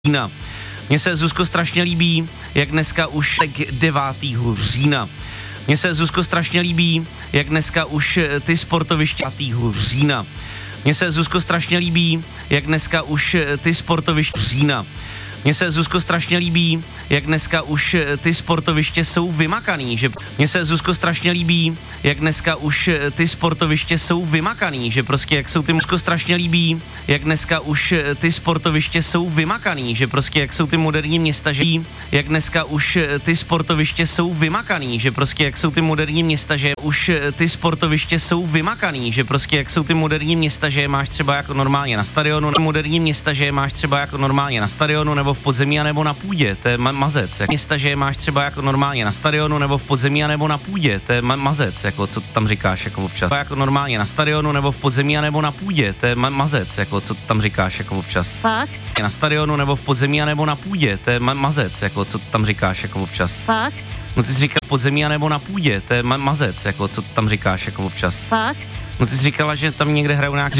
října. Mně se, Zuzko, strašně líbí, jak dneska už 9. října. Mně se, Zuzko, strašně líbí, jak dneska už ty sportoviště 9. října. Mně se, Zuzko, strašně líbí, jak dneska už ty sportoviště října. Mně se, Zuzko, strašně líbí, jak dneska už ty sportoviště jsou vymakaný, že mně se, Zuzko, strašně líbí, jak dneska už ty sportoviště jsou vymakaný, že prostě jak jsou ty Zuzko, strašně líbí, jak dneska už ty sportoviště jsou vymakaný, že prostě jak jsou ty moderní města, že jak dneska už ty sportoviště jsou vymakaný, že prostě jak jsou ty moderní města, že už ty sportoviště jsou vymakaný, že prostě jak jsou ty moderní města, že je máš třeba jako normálně na stadionu, moderní města, že je máš třeba jako normálně na stadionu nebo v podzemí a nebo na půdě, to je mazec. Města, že je máš třeba jako normálně na stadionu nebo v podzemí a nebo na půdě, to je mazec, jako co tam říkáš jako občas. Jako normálně na stadionu nebo v podzemí a nebo na půdě, to je mazec, jako co tam říkáš jako občas. Fakt? Na stadionu nebo v podzemí a nebo na půdě, to je mazec, jako co tam říkáš jako občas. Fakt? No ty jsi říkal v podzemí a nebo na půdě, to je mazec, jako co tam říkáš jako občas. Fakt? No ty jsi říkala, že tam někde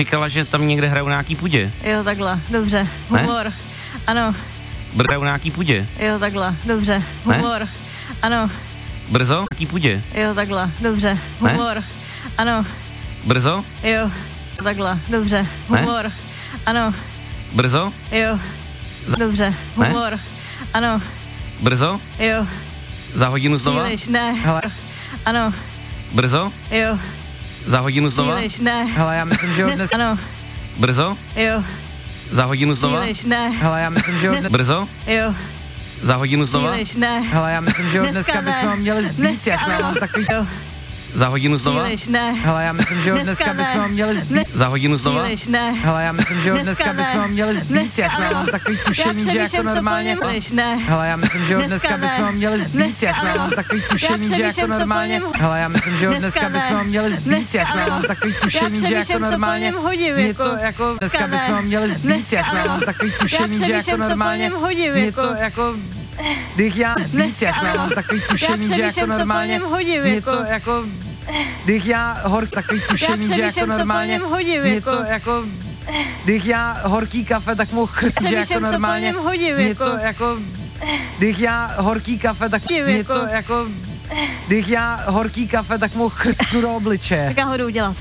hrajou nějaký půdě. Jo, takhle, dobře. Humor. Ne? Ano. Hrajou nějaký půdě. Jo, takhle, dobře. Humor. Ne? Ano. Brzo? Nějaký půdě. Jo, takhle, dobře. Humor. Ne? Ano. Brzo? Jo, takhle, dobře. Humor. Ne? Ano. Brzo? Jo. Dobře. Humor. Ne? Ano. Brzo? Jo. Za hodinu znova? Příliš, ne. Hele. Ano. Brzo? Jo. Za hodinu znova? Příliš, ne. Hele, já myslím, že dnes... Ano. Brzo? Jo. Za hodinu znova? Příliš, ne. Hele, já myslím, že dnes... Brzo? Jo. Za hodinu znova? Příliš, ne. Hele, já myslím, že dneska bychom měli zbít, jak mám takový... Jo. Za hodinu znova? Příliš, ne. Hele, já myslím, že dneska bychom měli zbít. Za hodinu znova? Příliš, ne. Hele, já myslím, že dneska bychom měli zbít, jak mám takový tušení, že jako normálně... Hele, já myslím, že dneska bychom měli zbít, jak mám takový tušení, že jako normálně... Hele, já myslím, že dneska bychom měli zbít, jak mám takový tušení, že jako normálně... Něco jako... Dneska bychom měli zbít, jak mám takový tušení, že jako normálně... Něco jako... Když já zbít, jak mám takový tušení, že jako normálně... Něco jako... Když já takový tušení, že jako normálně... Něco jako... Když já horký kafe, tak mu chrst, že jako normálně... Něco jako... Když já horký kafe, tak něco jako... Když já horký kafe, tak mu chrstnu do obličeje. Tak já ho jdu udělat.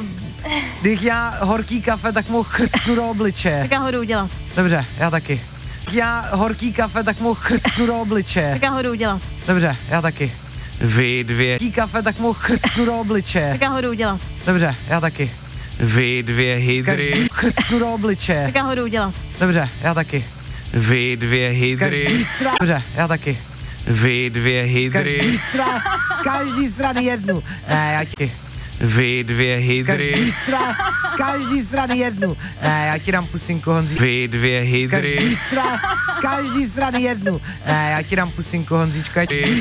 Když já horký kafe, tak mu chrstnu do obličeje. Tak já ho jdu udělat. Dobře, já taky. Já horký kafe, tak mu chrstnu do obličeje. Tak já ho jdu udělat. Dobře, já taky. Vy dvě horký kafe, tak mu chrstnu do obličeje. Tak já ho jdu udělat. Dobře, já taky. Vy dvě hydry. Chrstnu do obličeje. Tak já ho jdu udělat. Dobře, já taky. Vy dvě hydry. Dobře, já taky. Vy dvě hydry. Z každý strany jednu. Ne, já ti. Vy dvě hydry. Z každý strany jednu. Ne, já ti dám pusinku, Honzi. Vy dvě hydry. Z každý strany jednu. Ne, já ti dám pusinku, Honzíčko.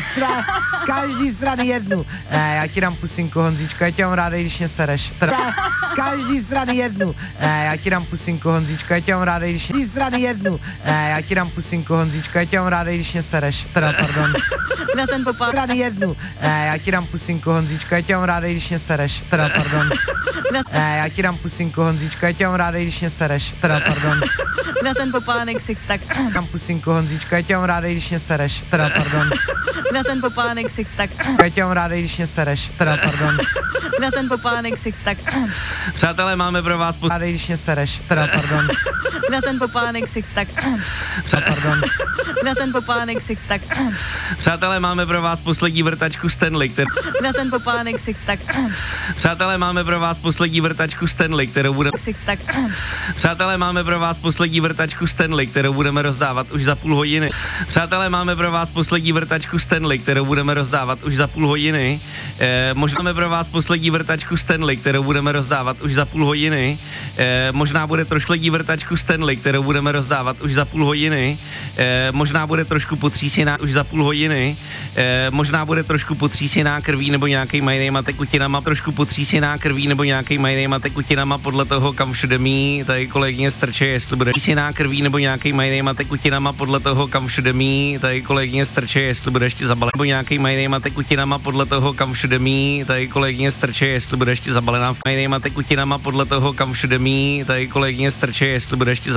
Z každý strany jednu. Ne, já ti dám pusinku, Honzíčko. Já tě mám ráda, když mě sereš. Z každý strany jednu. Ne, já ti dám pusinku, Honzíčko. Já tě mám ráda, když mě strany jednu. Ne, já ti dám pusinku, Honzíčko. Já tě mám ráda, když mě sereš. Pardon. Na ten popad. Strany jednu. Ne, já ti dám pusinku, Honzíčko. Já tě mám ráda, když mě sereš. Pardon. Ne, já ti dám pusinku, Honzíčko. Já tě mám ráda, když mě sereš. Pardon. Na ten popánek si tak. Dám pusinku, Honzíčko. Já tě mám ráda, když mě sereš. Pardon. Na ten popánek si tak. Já tě mám ráda, když mě sereš. Pardon. Na ten popánek si tak. Přátelé, máme pro vás ráda, když mě sereš. Pardon. Na ten popánek si tak. Pardon. Na ten popánek si tak. Přátelé, máme pro vás poslední vrtačku Stanley, Na ten popánek si tak. Přátelé, máme pro vás poslední vrtačku Stanley, kterou budeme... Tak. Přátelé, máme pro vás poslední vrtačku Stanley, kterou budeme rozdávat už za půl hodiny. Přátelé, máme pro vás poslední vrtačku Stanley, kterou budeme rozdávat už za půl hodiny. Možná máme pro vás poslední vrtačku Stanley, kterou budeme rozdávat už za půl hodiny. Možná bude trošku vrtačku Stanley, kterou budeme rozdávat už za půl hodiny. Možná bude trošku potřísená už za půl hodiny. Možná bude trošku potřísená krví nebo nějakýma jinýma tekutinama, trošku potřísená krví nebo nějakýma jinýma tekutinama podle toho, kam všude mí tady kolegyně strče, jestli bude potřísená krví nebo nějakýma jinýma tekutinama podle toho, kam všude mí tady kolegyně strče, jestli bude ještě zabalená nebo nějakýma jinýma tekutinama podle toho, kam všude mí tady kolegyně strče, jestli bude ještě zabalená jinýma tekutinama podle toho, kam všude mí tady kolegyně strče, jestli bude ještě